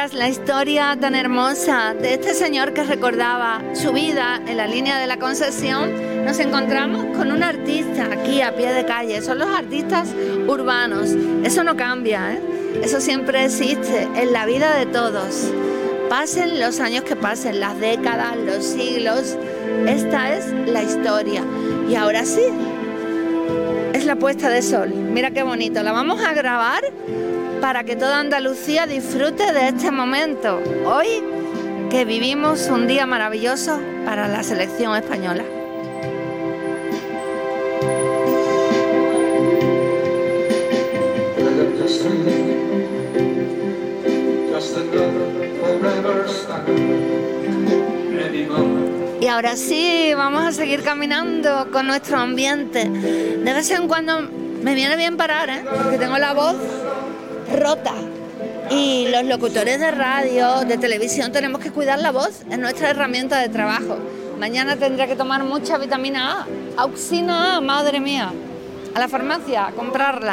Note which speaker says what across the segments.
Speaker 1: tras la historia tan hermosa de este señor que recordaba su vida en la línea de la Concesión, nos encontramos con un artista aquí a pie de calle. Son los artistas urbanos. Eso no cambia, ¿eh? Eso siempre existe en la vida de todos. Pasen los años que pasen, las décadas, los siglos. Esta es la historia. Y ahora sí, es la puesta de sol. Mira qué bonito. La vamos a grabar para que toda Andalucía disfrute de este momento. Hoy que vivimos un día maravilloso para la selección española. Y ahora sí, vamos a seguir caminando con nuestro ambiente. De vez en cuando me viene bien parar, ¿eh? Porque tengo la voz rota. Y los locutores de radio, de televisión, tenemos que cuidar la voz. Es nuestra herramienta de trabajo. Mañana tendré que tomar mucha vitamina A. Auxina A, madre mía. A la farmacia, a comprarla.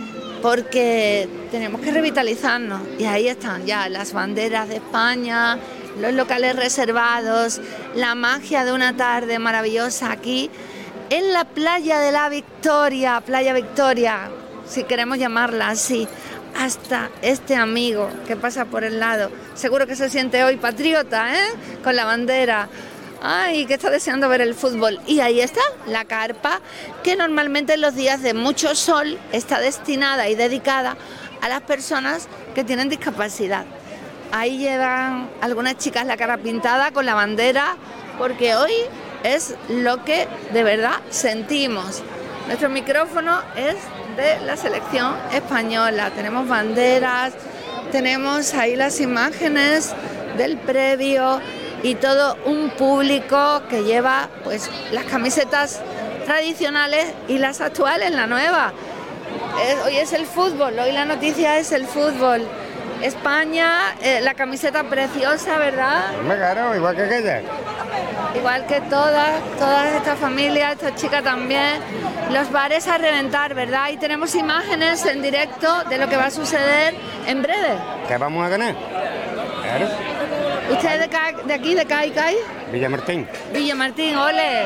Speaker 1: Porque tenemos que revitalizarnos. Y ahí están ya las banderas de España, los locales reservados, la magia de una tarde maravillosa aquí en la playa de la Victoria, Playa Victoria, si queremos llamarla así. Hasta este amigo que pasa por el lado, seguro que se siente hoy patriota, ¿eh? Con la bandera. Ay, que está deseando ver el fútbol. Y ahí está la carpa, que normalmente en los días de mucho sol está destinada y dedicada a las personas que tienen discapacidad. Ahí llevan algunas chicas la cara pintada con la bandera, porque hoy es lo que de verdad sentimos. Nuestro micrófono es de la selección española. Tenemos banderas, tenemos ahí las imágenes del previo y todo un público que lleva pues las camisetas tradicionales y las actuales, la nueva. Hoy es el fútbol, hoy la noticia es el fútbol. España, la camiseta preciosa, ¿verdad?
Speaker 2: Claro, igual que aquella.
Speaker 1: Igual que todas estas familias, esta chica también. Los bares a reventar, ¿verdad? Y tenemos imágenes en directo de lo que va a suceder en breve.
Speaker 2: ¿Qué vamos a ganar? Claro.
Speaker 1: ¿Usted es de aquí, de Cai?
Speaker 2: Villamartín.
Speaker 1: Villamartín, ole.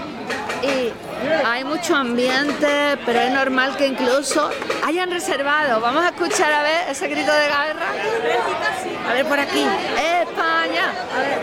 Speaker 1: Y hay mucho ambiente, pero es normal que incluso hayan reservado. Vamos a escuchar a ver ese grito de guerra. A ver por aquí. España. A ver.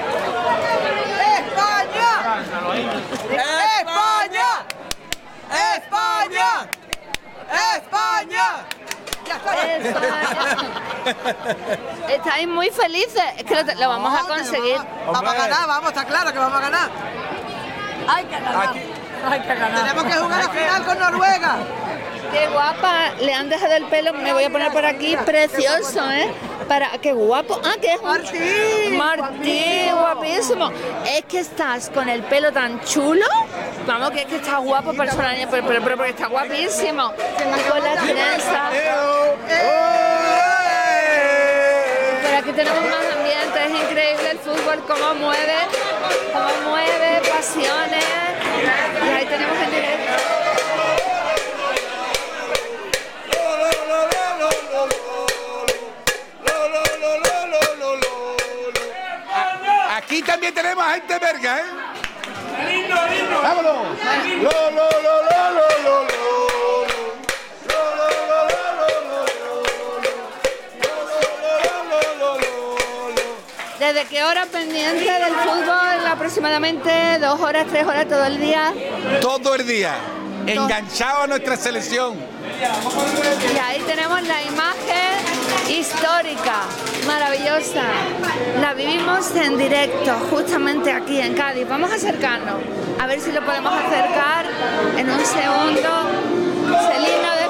Speaker 3: ¡España! ¡España! ¡España! ¡España!
Speaker 1: España. Estáis muy felices. Es que lo vamos a conseguir.
Speaker 3: Vamos a ganar, vamos, está claro que vamos a ganar.
Speaker 1: Hay que ganar. Hay que ganar.
Speaker 3: Tenemos que jugar la final con Noruega.
Speaker 1: Qué guapa, le han dejado el pelo, me voy a poner por aquí, precioso, ¿eh? Qué guapo. Ah, que es Martí, guapísimo. Es que estás con el pelo tan chulo. Vamos, que es que está guapo personalmente, pero porque está guapísimo. Con la trenza. Pero aquí tenemos más ambiente, es increíble el fútbol, cómo mueve pasiones. Y ahí tenemos en directo.
Speaker 4: Aquí también tenemos a gente verga, ¿eh?
Speaker 3: ¡Lindo!
Speaker 4: ¡Vámonos!
Speaker 1: ¿Desde qué hora pendiente del fútbol? Aproximadamente 2 horas, 3 horas todo el día.
Speaker 4: Todo el día, enganchado a nuestra selección.
Speaker 1: Y ahí tenemos la imagen histórica, maravillosa. La vivimos en directo, justamente aquí en Cádiz. Vamos a acercarnos, a ver si lo podemos acercar en un segundo. Celina.